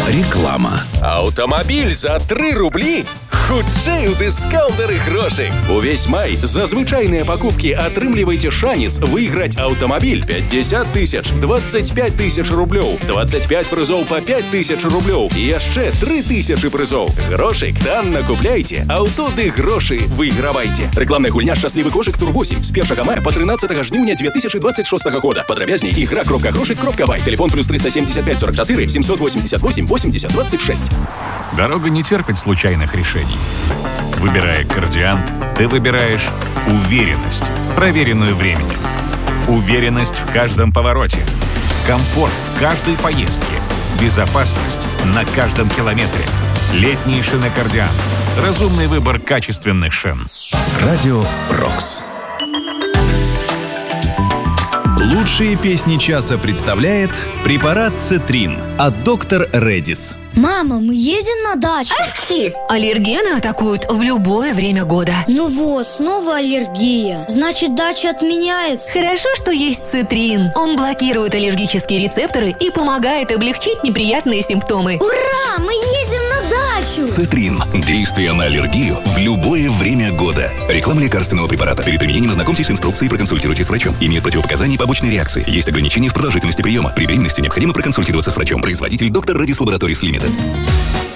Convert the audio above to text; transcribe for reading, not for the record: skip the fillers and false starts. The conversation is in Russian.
Реклама. Автомобіль за 3 рублі? Хутчэй у дыскаунтары грошей. Увесь май за звычайные покупки атрымлівайце шанец выиграть автомобиль 50 тысяч, 25 тысяч рублёў, 25 прызоў по 5 тысяч рублёў и яшчэ 3 тысячи прызоў. Грошик танна купляйте, аўто ды грошы выйгравайце. Рекламная гульня «Счастливый кошик Тур 8» с 1 мая по 13 жніўня 2026 года. Подробязней игра.грошик.бай. Телефон плюс 375 44 788 80 26. Дорога не терпит случайных решений. Выбирая «Кардиант», ты выбираешь уверенность, проверенную временем. Уверенность в каждом повороте. Комфорт в каждой поездке. Безопасность на каждом километре. Летние шины «Кардиант». Разумный выбор качественных шин. Радио «Рокс». Лучшие песни часа представляет препарат «Цетрин» от доктор Редис. Мама, мы едем на дачу. Ахти! Аллергены атакуют в любое время года. Ну вот, снова аллергия. Значит, дача отменяется. Хорошо, что есть Цетрин. Он блокирует аллергические рецепторы и помогает облегчить неприятные симптомы. Ура! Мы едем на дачу! «Цетрин» – действие на аллергию в любое время года. Реклама лекарственного препарата. Перед применением ознакомьтесь с инструкцией и проконсультируйтесь с врачом. Имеет противопоказания и побочные реакции. Есть ограничения в продолжительности приема. При беременности необходимо проконсультироваться с врачом. Производитель доктор Редис Лабораторис Лимитед.